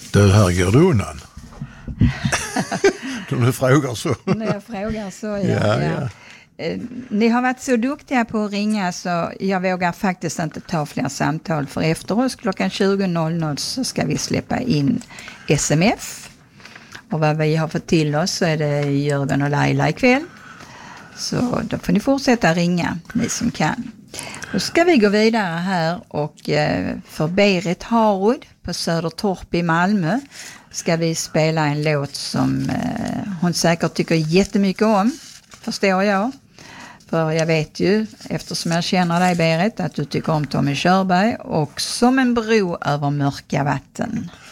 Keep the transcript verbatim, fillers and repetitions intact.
Det här går du undan. Om du frågar så. När jag frågar så, ja. Ja, ja. ja. Eh, Ni har varit så duktiga på att ringa så jag vågar faktiskt inte ta fler samtal. För efter oss klockan tjugo så ska vi släppa in S M F. Och vad vi har fått till oss så är det Jörgen och Laila ikväll. Så då får ni fortsätta ringa, ni som kan. Då ska vi gå vidare här och eh, för Berit Harud på Södertorp i Malmö ska vi spela en låt som eh, hon säkert tycker jättemycket om, förstår jag. För jag vet ju, eftersom jag känner dig Berit, att du tycker om Tommy Körberg och Som en bro över mörka vatten.